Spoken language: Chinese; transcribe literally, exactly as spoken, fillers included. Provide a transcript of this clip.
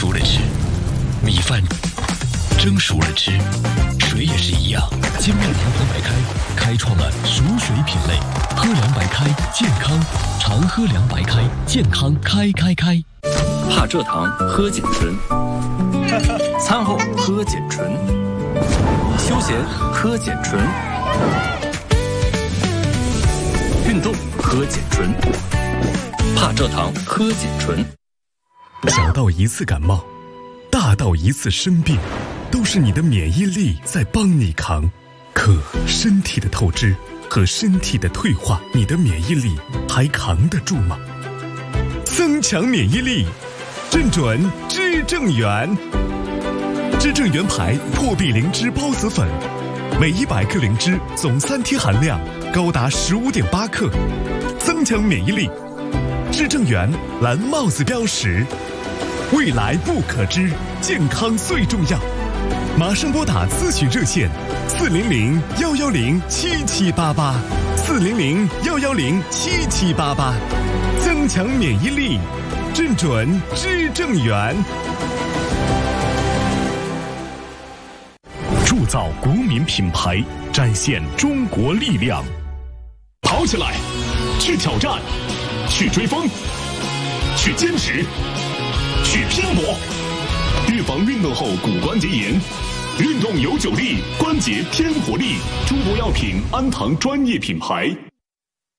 熟了吃，米饭蒸熟了吃，水也是一样。金麦堂喝白开，开创了熟水品类。喝凉白开，健康，常喝凉白开，健康开开开。 怕蔗糖喝碱醇，餐后喝碱醇，休闲喝碱醇，运动喝碱醇，怕蔗糖喝碱醇。 小到一次感冒，大到一次生病，都是你的免疫力在帮你扛。可身体的透支和身体的退化，你的免疫力还扛得住吗？增强免疫力，正准知正元。知正元牌破壁灵芝孢子粉，每一百克灵芝总三贴含量高达十五点八克，增强免疫力。知正元蓝帽子标识，未来不可知，健康最重要。马上拨打咨询热线四零零幺幺零七七八八，四零零幺幺零七七八八，增强免疫力，正准知正元。铸造国民品牌，展现中国力量。跑起来，去挑战，去追风，去坚持，去拼搏。预防运动后骨关节炎，运动有九力，关节添活力。中国药品安堂专业品牌。